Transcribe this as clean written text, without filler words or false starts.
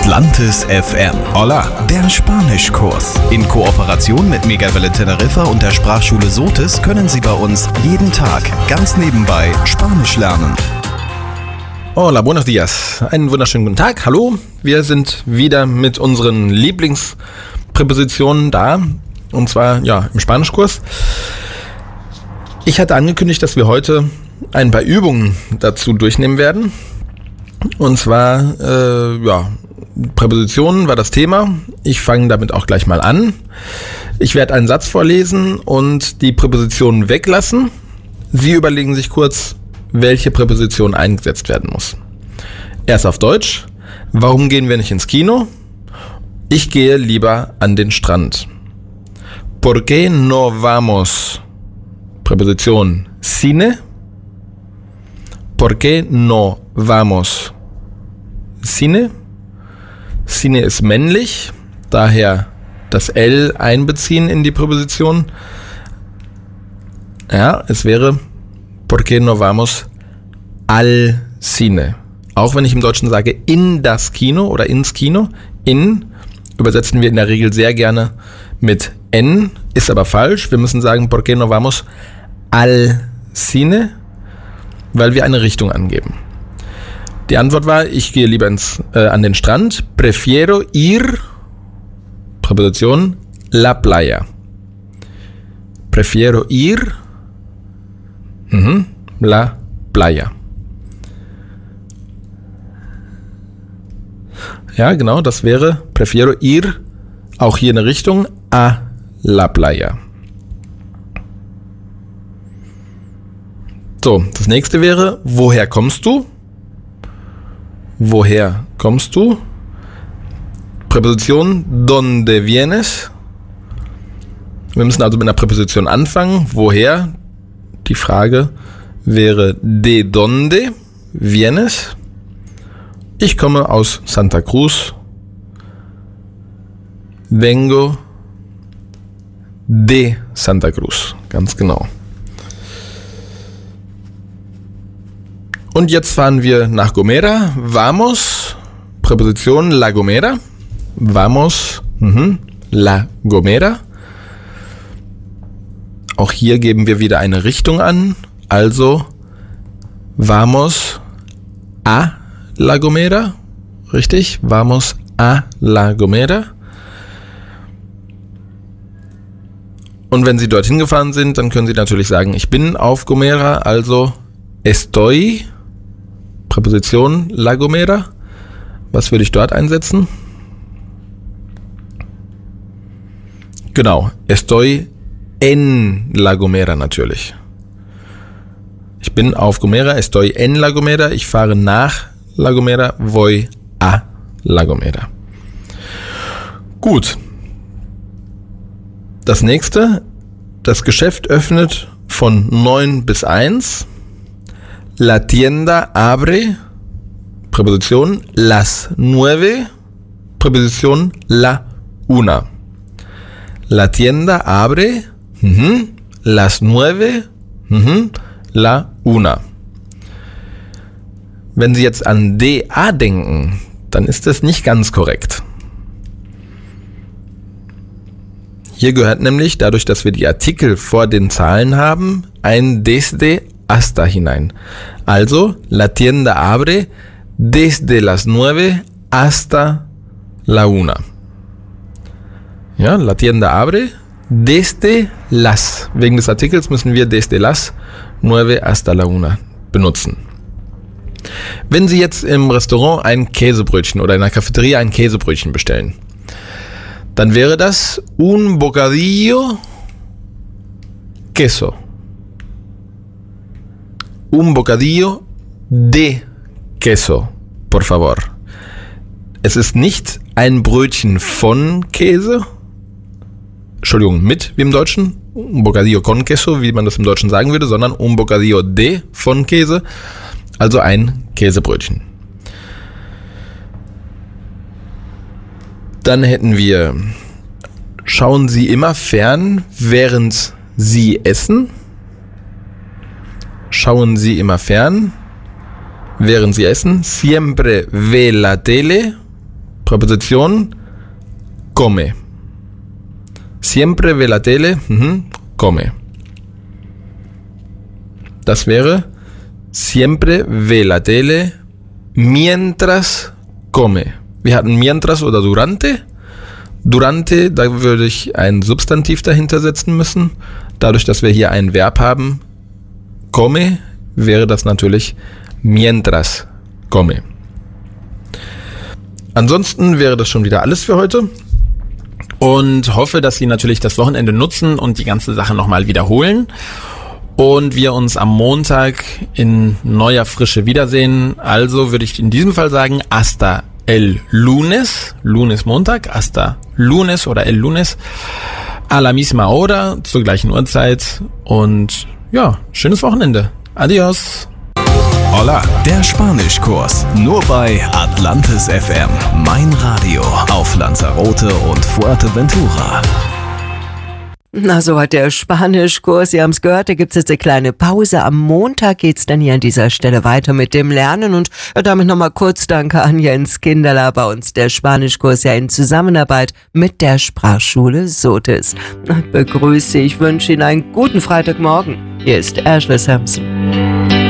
Atlantis FM. Hola, der Spanischkurs. In Kooperation mit Megawelle Teneriffa und der Sprachschule Sotis können Sie bei uns jeden Tag ganz nebenbei Spanisch lernen. Hola, buenos días. Einen wunderschönen guten Tag. Hallo, wir sind wieder mit unseren Lieblingspräpositionen da. Und zwar, im Spanischkurs. Ich hatte angekündigt, dass wir heute ein paar Übungen dazu durchnehmen werden. Und zwar, Präpositionen war das Thema. Ich fange damit auch gleich mal an. Ich werde einen Satz vorlesen und die Präpositionen weglassen. Sie überlegen sich kurz, welche Präposition eingesetzt werden muss. Erst auf Deutsch. Warum gehen wir nicht ins Kino? Ich gehe lieber an den Strand. ¿Por qué no vamos? Präposition Cine. ¿Por qué no vamos? Cine. Cine ist männlich, daher das L einbeziehen in die Präposition. Ja, es wäre ¿Por qué no vamos al cine? Auch wenn ich im Deutschen sage in das Kino oder ins Kino. In übersetzen wir in der Regel sehr gerne mit N, ist aber falsch. Wir müssen sagen ¿Por qué no vamos al cine? Weil wir eine Richtung angeben. Die Antwort war, ich gehe lieber an den Strand. Prefiero ir, Präposition, la playa. Prefiero ir, la playa. Ja, genau, das wäre prefiero ir, auch hier eine Richtung, a la playa. So, das nächste wäre, woher kommst du? Woher kommst du? Präposition ¿Dónde vienes? Wir müssen also mit einer Präposition anfangen. Woher? Die Frage wäre ¿De dónde vienes? Ich komme aus Santa Cruz. Vengo de Santa Cruz. Ganz genau. Und jetzt fahren wir nach Gomera. Vamos, Präposition La Gomera. Vamos, La Gomera. Auch hier geben wir wieder eine Richtung an. Also, vamos a La Gomera. Richtig, vamos a La Gomera. Und wenn Sie dorthin gefahren sind, dann können Sie natürlich sagen, ich bin auf Gomera, also estoy, Präposition La Gomera. Was würde ich dort einsetzen? Genau, estoy en La Gomera natürlich. Ich bin auf Gomera, estoy en La Gomera. Ich fahre nach La Gomera, voy a La Gomera. Gut. Das nächste, das Geschäft öffnet von 9 bis 1. La tienda abre, Präposition las 9, Präposition la una. La tienda abre, las 9, la una. Wenn Sie jetzt an DA denken, dann ist das nicht ganz korrekt. Hier gehört nämlich, dadurch, dass wir die Artikel vor den Zahlen haben, ein desde hasta hinein. Also, la tienda abre desde las 9 hasta la una. Ja, la tienda abre desde las. Wegen des Artikels müssen wir desde las 9 hasta la una benutzen. Wenn Sie jetzt im Restaurant ein Käsebrötchen oder in der Cafeteria ein Käsebrötchen bestellen, dann wäre das un bocadillo queso. Un bocadillo de queso, por favor. Es ist nicht ein Brötchen von Käse, Entschuldigung, mit, wie im Deutschen, un bocadillo con queso, wie man das im Deutschen sagen würde, sondern un bocadillo de von Käse, also ein Käsebrötchen. Dann hätten wir, schauen Sie immer fern, während Sie essen. Schauen Sie immer fern, während Sie essen. Siempre ve la tele, Präposition come. Siempre ve la tele, come. Das wäre siempre ve la tele mientras come. Wir hatten mientras oder durante. Durante, da würde ich ein Substantiv dahinter setzen müssen. Dadurch, dass wir hier ein Verb haben, come, wäre das natürlich mientras come. Ansonsten wäre das schon wieder alles für heute. Und hoffe, dass Sie natürlich das Wochenende nutzen und die ganze Sache nochmal wiederholen. Und wir uns am Montag in neuer Frische wiedersehen. Also würde ich in diesem Fall sagen, hasta el lunes, Lunes Montag, hasta lunes oder el lunes, a la misma hora, zur gleichen Uhrzeit. Und ja, schönes Wochenende. Adios. Hola, der Spanischkurs. Nur bei Atlantis FM. Mein Radio auf Lanzarote und Fuerteventura. Na, so hat der Spanischkurs, Sie haben es gehört, da gibt es jetzt eine kleine Pause. Am Montag geht's dann hier an dieser Stelle weiter mit dem Lernen und damit nochmal kurz Danke an Jens Kinderler, bei uns der Spanischkurs ja in Zusammenarbeit mit der Sprachschule Sotis. Begrüße ich, wünsche Ihnen einen guten Freitagmorgen. Hier ist Ashley Sampson.